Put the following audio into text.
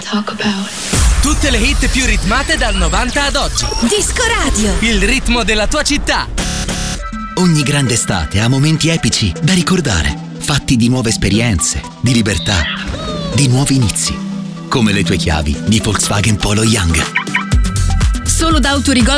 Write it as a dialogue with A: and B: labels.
A: talk about.
B: Tutte le hit più ritmate dal 90 ad oggi.
C: Disco Radio.
B: Il ritmo della tua città.
D: Ogni grande estate ha momenti epici da ricordare, fatti di nuove esperienze, di libertà, di nuovi inizi. Come le tue chiavi di Volkswagen Polo Young.
C: Solo da Autorigol